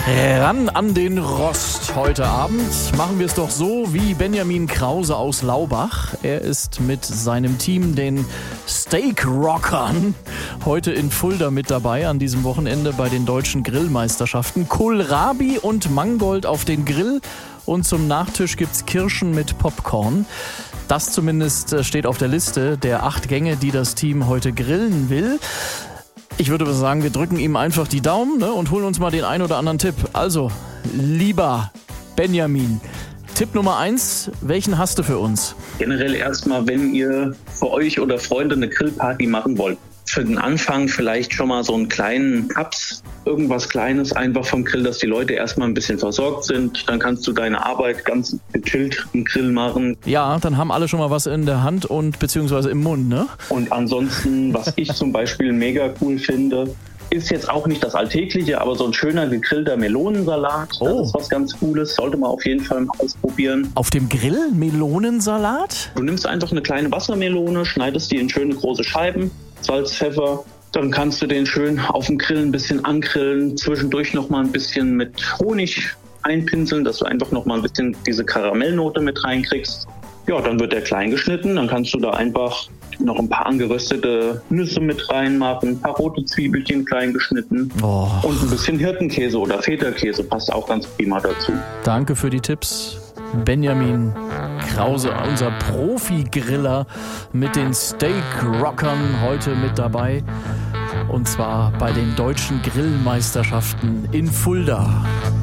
Ran an den Rost heute Abend. Machen wir es doch so wie Benjamin Krause aus Laubach. Er ist mit seinem Team, den Steak Rockern, heute in Fulda mit dabei an diesem Wochenende bei den deutschen Grillmeisterschaften. Kohlrabi und Mangold auf den Grill und zum Nachtisch gibt's Kirschen mit Popcorn. Das zumindest steht auf der Liste der 8 Gänge, die das Team heute grillen will. Ich würde sagen, wir drücken ihm einfach die Daumen, und holen uns mal den ein oder anderen Tipp. Also, lieber Benjamin, Tipp Nummer 1, welchen hast du für uns? Generell erstmal, wenn ihr für euch oder Freunde eine Grillparty machen wollt, für den Anfang vielleicht schon mal so einen kleinen Cups, irgendwas Kleines einfach vom Grill, dass die Leute erstmal ein bisschen versorgt sind. Dann kannst du deine Arbeit ganz gechillt im Grill machen. Ja, dann haben alle schon mal was in der Hand und beziehungsweise im Mund, ne? Und ansonsten, was ich zum Beispiel mega cool finde, ist jetzt auch nicht das Alltägliche, aber so ein schöner gegrillter Melonensalat. Das ist was ganz Cooles, sollte man auf jeden Fall mal ausprobieren. Auf dem Grill Melonensalat? Du nimmst einfach eine kleine Wassermelone, schneidest die in schöne große Scheiben, Salz, Pfeffer. Dann kannst du den schön auf dem Grill ein bisschen angrillen, zwischendurch nochmal ein bisschen mit Honig einpinseln, dass du einfach nochmal ein bisschen diese Karamellnote mit reinkriegst. Ja, dann wird der klein geschnitten, dann kannst du da einfach noch ein paar angeröstete Nüsse mit reinmachen, ein paar rote Zwiebelchen klein geschnitten und ein bisschen Hirtenkäse oder Feta-Käse passt auch ganz prima dazu. Danke für die Tipps. Benjamin Krause, unser Profi-Griller mit den Steak-Rockern heute mit dabei. Und zwar bei den deutschen Grillmeisterschaften in Fulda.